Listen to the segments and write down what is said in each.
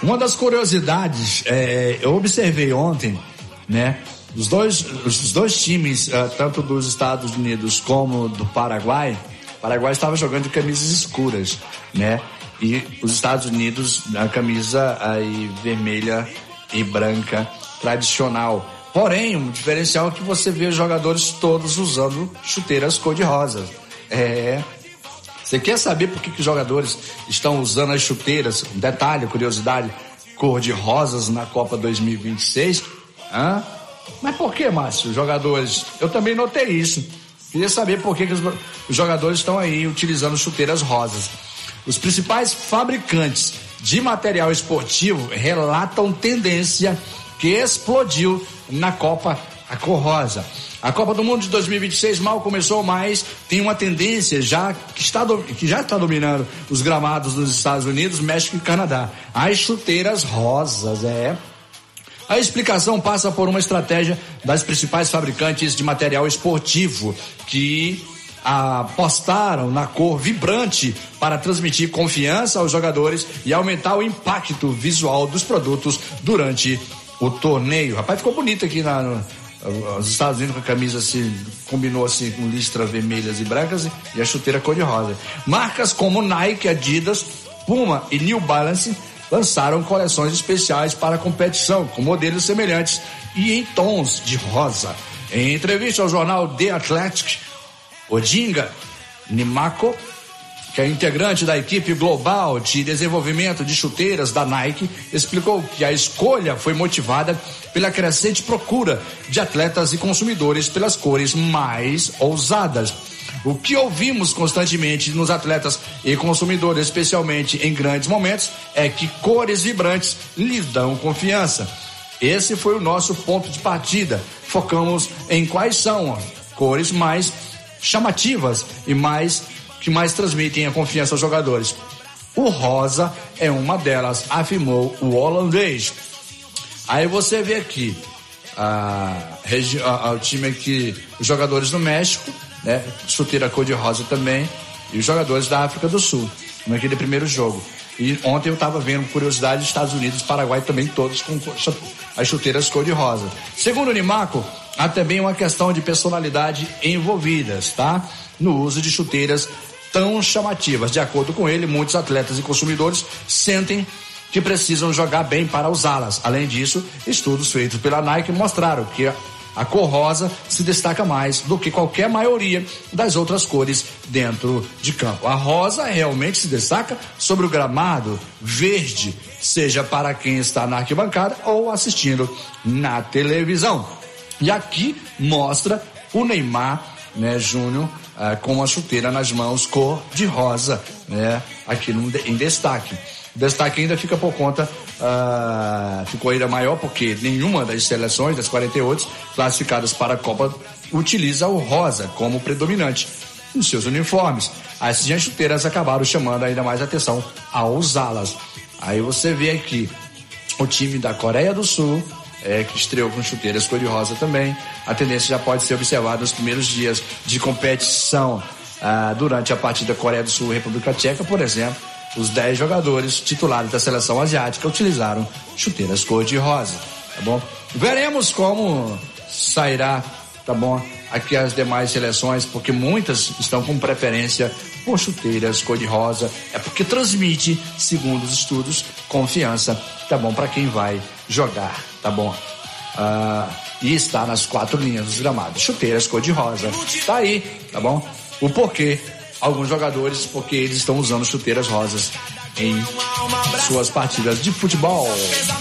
Uma das curiosidades, eu observei ontem, né? Os dois times, tanto dos Estados Unidos como do Paraguai, o Paraguai estava jogando de camisas escuras, né? E os Estados Unidos, a camisa aí vermelha e branca tradicional. Porém, um diferencial é que você vê os jogadores todos usando chuteiras cor-de-rosa. Você quer saber por que os jogadores estão usando as chuteiras? Um detalhe, curiosidade, cor-de-rosas na Copa 2026? Mas por que, Márcio? Os jogadores... Eu também notei isso. Queria saber por que os jogadores estão aí utilizando chuteiras rosas. Os principais fabricantes de material esportivo relatam tendência que explodiu na Copa a cor rosa. A Copa do Mundo de 2026 mal começou, mas tem uma tendência que já está dominando os gramados dos Estados Unidos, México e Canadá. As chuteiras rosas, A explicação passa por uma estratégia das principais fabricantes de material esportivo que apostaram na cor vibrante para transmitir confiança aos jogadores e aumentar o impacto visual dos produtos durante o torneio. Rapaz, ficou bonito aqui os Estados Unidos com a camisa assim, combinou assim com listras vermelhas e brancas e a chuteira cor-de-rosa. Marcas como Nike, Adidas, Puma e New Balance lançaram coleções especiais para a competição, com modelos semelhantes e em tons de rosa. Em entrevista ao jornal The Athletic, Odinga Nimako, que é integrante da equipe global de desenvolvimento de chuteiras da Nike, explicou que a escolha foi motivada pela crescente procura de atletas e consumidores pelas cores mais ousadas. O que ouvimos constantemente nos atletas e consumidores, especialmente em grandes momentos, é que cores vibrantes lhes dão confiança. Esse foi o nosso ponto de partida. Focamos em quais são as cores mais chamativas e que mais transmitem a confiança aos jogadores. O rosa é uma delas, afirmou o holandês. Aí você vê aqui o time aqui, os jogadores do México, né? Chuteira cor-de-rosa também, e os jogadores da África do Sul, naquele primeiro jogo. E ontem eu estava vendo curiosidade dos Estados Unidos e Paraguai também, todos com as chuteiras cor-de-rosa. Segundo o Nimaco, há também uma questão de personalidade envolvidas, tá? No uso de chuteiras tão chamativas. De acordo com ele, muitos atletas e consumidores sentem que precisam jogar bem para usá-las. Além disso, estudos feitos pela Nike mostraram que a cor rosa se destaca mais do que qualquer maioria das outras cores dentro de campo. A rosa realmente se destaca sobre o gramado verde, seja para quem está na arquibancada ou assistindo na televisão. E aqui mostra o Neymar, né, Júnior, com a chuteira nas mãos, cor de rosa, né, aqui em destaque. O destaque ainda fica por conta, ficou ainda maior porque nenhuma das seleções, das 48 classificadas para a Copa, utiliza o rosa como predominante nos seus uniformes. As chuteiras acabaram chamando ainda mais atenção ao usá-las. Aí você vê aqui o time da Coreia do Sul, que estreou com chuteiras cor-de-rosa também. A tendência já pode ser observada nos primeiros dias de competição durante a partida Coreia do Sul e República Tcheca, por exemplo. Os 10 jogadores titulares da seleção asiática utilizaram chuteiras cor-de-rosa, tá bom? Veremos como sairá, tá bom, aqui as demais seleções, porque muitas estão com preferência por chuteiras cor-de-rosa, porque transmite, segundo os estudos, confiança, tá bom, para quem vai jogar, tá bom? E está nas 4 linhas dos gramados, chuteiras cor-de-rosa, tá aí, tá bom? O porquê? Alguns jogadores, porque eles estão usando chuteiras rosas em suas partidas de futebol.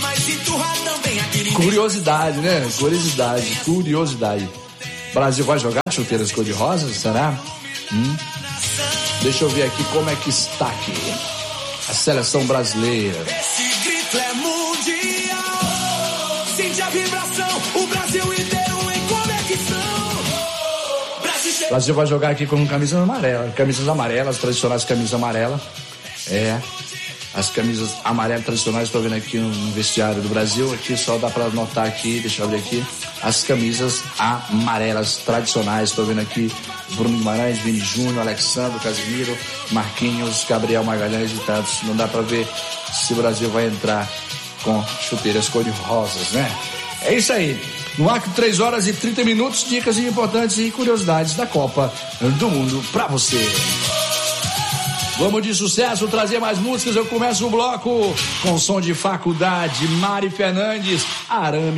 Curiosidade, né? Curiosidade. O Brasil vai jogar chuteiras cor-de-rosa, será? Deixa eu ver aqui como é que está aqui a seleção brasileira. Esse grito é mundial. Sente a vibração, o Brasil inteiro em conexão. O Brasil vai jogar aqui com camisas amarelas, tradicionais camisas amarelas. As camisas amarelas tradicionais, estou vendo aqui no vestiário do Brasil, aqui só dá para notar aqui, deixa eu ver aqui, as camisas amarelas tradicionais, estou vendo aqui Bruno Guimarães, Vini Júnior, Alexandre, Casimiro, Marquinhos, Gabriel Magalhães e tantos. Não dá para ver se o Brasil vai entrar com chuteiras cor-de-rosas, né? É isso aí. No ar, 3 horas e 30 minutos, dicas importantes e curiosidades da Copa do Mundo pra você. Vamos de sucesso, trazer mais músicas. Eu começo o bloco com som de Faculdade, Mari Fernandes, Arame